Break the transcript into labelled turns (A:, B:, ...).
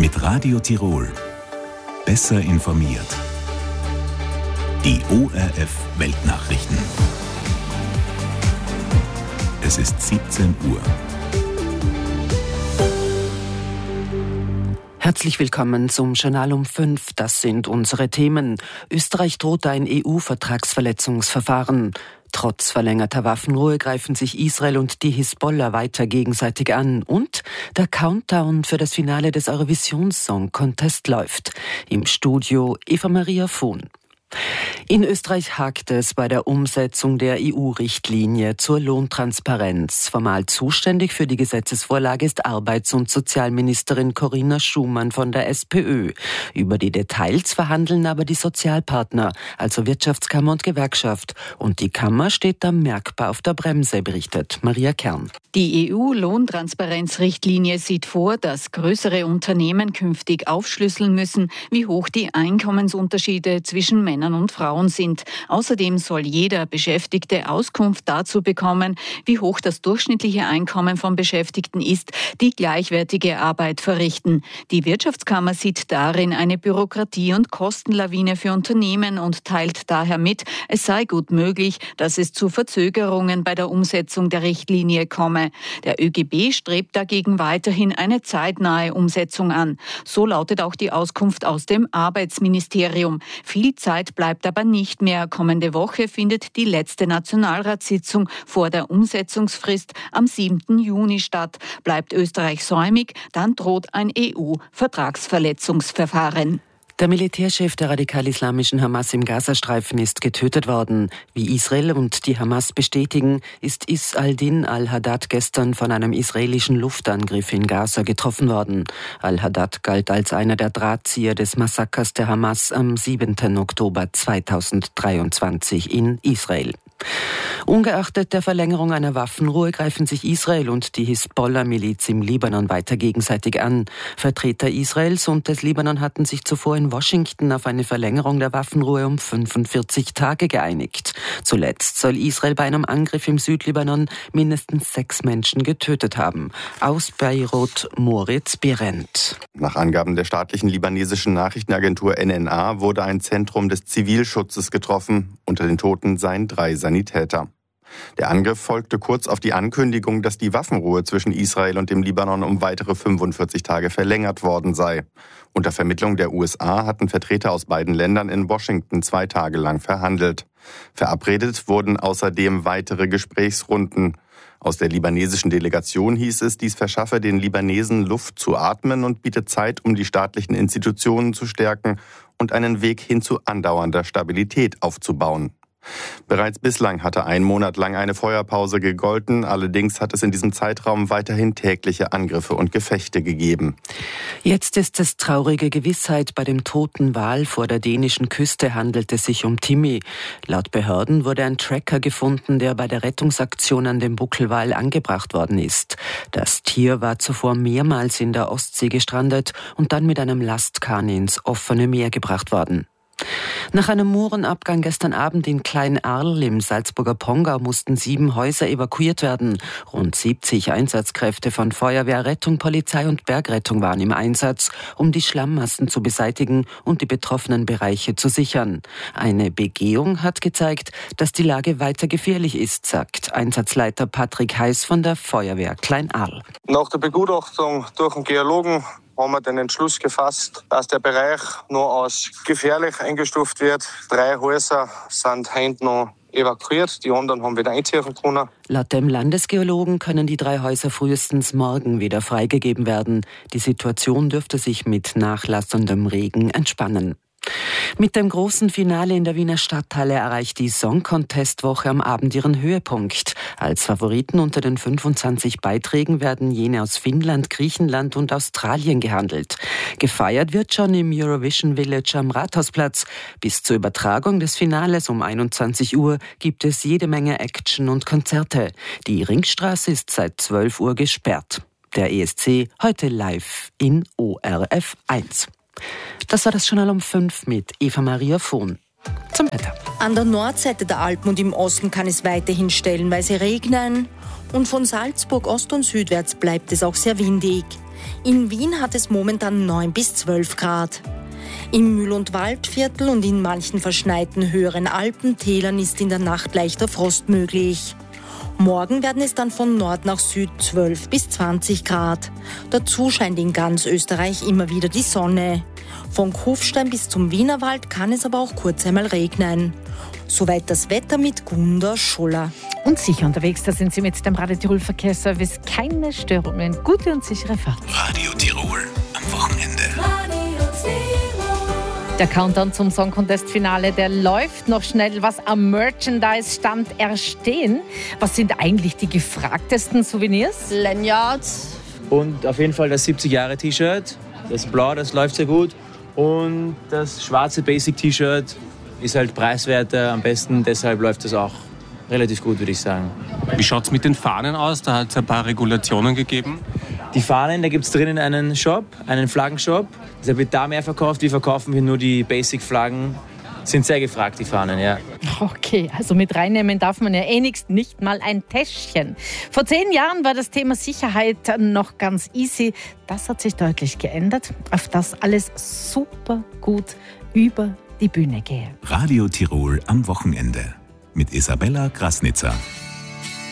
A: Mit Radio Tirol. Besser informiert. Die ORF Weltnachrichten. Es ist 17 Uhr.
B: Herzlich willkommen zum Journal um 5. Das sind unsere Themen. Österreich droht ein EU-Vertragsverletzungsverfahren. Trotz verlängerter Waffenruhe greifen sich Israel und die Hisbollah weiter gegenseitig an. Und der Countdown für das Finale des Eurovision Song Contest läuft. Im Studio Eva Maria Vohn. In Österreich hakt es bei der Umsetzung der EU-Richtlinie zur Lohntransparenz. Formal zuständig für die Gesetzesvorlage ist Arbeits- und Sozialministerin Corinna Schumann von der SPÖ. Über die Details verhandeln aber die Sozialpartner, also Wirtschaftskammer und Gewerkschaft. Und die Kammer steht da merkbar auf der Bremse, berichtet Maria Kern.
C: Die EU-Lohntransparenzrichtlinie sieht vor, dass größere Unternehmen künftig aufschlüsseln müssen, wie hoch die Einkommensunterschiede zwischen Männern und Frauen sind. Außerdem soll jeder Beschäftigte Auskunft dazu bekommen, wie hoch das durchschnittliche Einkommen von Beschäftigten ist, die gleichwertige Arbeit verrichten. Die Wirtschaftskammer sieht darin eine Bürokratie- und Kostenlawine für Unternehmen und teilt daher mit, es sei gut möglich, dass es zu Verzögerungen bei der Umsetzung der Richtlinie komme. Der ÖGB strebt dagegen weiterhin eine zeitnahe Umsetzung an. So lautet auch die Auskunft aus dem Arbeitsministerium. Viel Zeit bleibt aber nicht mehr. Kommende Woche findet die letzte Nationalratssitzung vor der Umsetzungsfrist am 7. Juni statt. Bleibt Österreich säumig, dann droht ein EU-Vertragsverletzungsverfahren.
B: Der Militärchef der radikal-islamischen Hamas im Gazastreifen ist getötet worden. Wie Israel und die Hamas bestätigen, ist Is al-Din al-Haddad gestern von einem israelischen Luftangriff in Gaza getroffen worden. Al-Haddad galt als einer der Drahtzieher des Massakers der Hamas am 7. Oktober 2023 in Israel. Ungeachtet der Verlängerung einer Waffenruhe greifen sich Israel und die Hisbollah-Miliz im Libanon weiter gegenseitig an. Vertreter Israels und des Libanon hatten sich zuvor in Washington auf eine Verlängerung der Waffenruhe um 45 Tage geeinigt. Zuletzt soll Israel bei einem Angriff im Südlibanon mindestens 6 Menschen getötet haben. Aus Beirut Moritz Behrendt.
D: Nach Angaben der staatlichen libanesischen Nachrichtenagentur NNA wurde ein Zentrum des Zivilschutzes getroffen. Unter den Toten seien 3 Sanitäter. Der Angriff folgte kurz auf die Ankündigung, dass die Waffenruhe zwischen Israel und dem Libanon um weitere 45 Tage verlängert worden sei. Unter Vermittlung der USA hatten Vertreter aus beiden Ländern in Washington 2 Tage lang verhandelt. Verabredet wurden außerdem weitere Gesprächsrunden. Aus der libanesischen Delegation hieß es, dies verschaffe den Libanesen Luft zu atmen und biete Zeit, um die staatlichen Institutionen zu stärken und einen Weg hin zu andauernder Stabilität aufzubauen. Bereits bislang hatte 1 Monat lang eine Feuerpause gegolten, allerdings hat es in diesem Zeitraum weiterhin tägliche Angriffe und Gefechte gegeben.
B: Jetzt ist es traurige Gewissheit. Bei dem toten Wal vor der dänischen Küste handelt es sich um Timmy. Laut Behörden wurde ein Tracker gefunden, der bei der Rettungsaktion an dem Buckelwal angebracht worden ist. Das Tier war zuvor mehrmals in der Ostsee gestrandet und dann mit einem Lastkahn ins offene Meer gebracht worden. Nach einem Murenabgang gestern Abend in Klein-Arl im Salzburger Pongau mussten 7 Häuser evakuiert werden. Rund 70 Einsatzkräfte von Feuerwehr, Rettung, Polizei und Bergrettung waren im Einsatz, um die Schlammmassen zu beseitigen und die betroffenen Bereiche zu sichern. Eine Begehung hat gezeigt, dass die Lage weiter gefährlich ist, sagt Einsatzleiter Patrick Heiß von der Feuerwehr Klein-Arl.
E: Nach der Begutachtung durch den Geologen haben wir den Entschluss gefasst, dass der Bereich noch als gefährlich eingestuft wird. 3 Häuser sind heute noch evakuiert, die anderen haben wieder einziehen können.
B: Laut dem Landesgeologen können die 3 Häuser frühestens morgen wieder freigegeben werden. Die Situation dürfte sich mit nachlassendem Regen entspannen. Mit dem großen Finale in der Wiener Stadthalle erreicht die Song-Contest-Woche am Abend ihren Höhepunkt. Als Favoriten unter den 25 Beiträgen werden jene aus Finnland, Griechenland und Australien gehandelt. Gefeiert wird schon im Eurovision Village am Rathausplatz. Bis zur Übertragung des Finales um 21 Uhr gibt es jede Menge Action und Konzerte. Die Ringstraße ist seit 12 Uhr gesperrt. Der ESC heute live in ORF 1. Das war das Journal um 5 mit Eva Maria Vohn. Zum Wetter.
F: An der Nordseite der Alpen und im Osten kann es weiterhin stellenweise regnen. Und von Salzburg Ost und südwärts bleibt es auch sehr windig. In Wien hat es momentan 9 bis 12 Grad. Im Mühl- und Waldviertel und in manchen verschneiten höheren Alpentälern ist in der Nacht leichter Frost möglich. Morgen werden es dann von Nord nach Süd 12 bis 20 Grad. Dazu scheint in ganz Österreich immer wieder die Sonne. Von Kufstein bis zum Wienerwald kann es aber auch kurz einmal regnen. Soweit das Wetter mit Gunda Scholler.
G: Und sicher unterwegs, da sind Sie mit dem Radio Tirol Verkehrsservice. Keine Störungen, gute und sichere Fahrt.
A: Radio Tirol am Wochenende.
G: Der Countdown zum Song Contest Finale, der läuft noch schnell. Was am Merchandise-Stand erstehen? Was sind eigentlich die gefragtesten Souvenirs?
H: Lanyards.
I: Und auf jeden Fall das 70-Jahre-T-Shirt. Das Blau, das läuft sehr gut. Und das schwarze Basic-T-Shirt ist halt preiswerter am besten. Deshalb läuft das auch relativ gut, würde ich sagen.
J: Wie schaut es mit den Fahnen aus? Da hat es ein paar Regulationen gegeben.
I: Die Fahnen, da gibt es drinnen einen Shop, einen Flaggenshop. Deshalb wird da mehr verkauft. Wir verkaufen hier nur die Basic-Flaggen. Sind sehr gefragt, die Fahnen, ja.
G: Okay, also mit reinnehmen darf man ja nicht mal ein Täschchen. Vor 10 Jahren war das Thema Sicherheit noch ganz easy. Das hat sich deutlich geändert, auf das alles super gut über die Bühne gehe.
A: Radio Tirol am Wochenende mit Isabella Krasnitzer.